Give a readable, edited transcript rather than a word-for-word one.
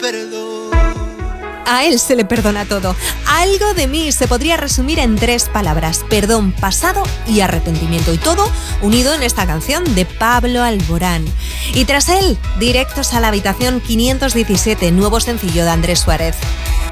perdón. A él se le perdona todo. Algo de mí se podría resumir en 3 palabras: perdón, pasado y arrepentimiento. Y todo unido en esta canción de Pablo Alborán. Y tras él, directos a la habitación 517, nuevo sencillo de Andrés Suárez.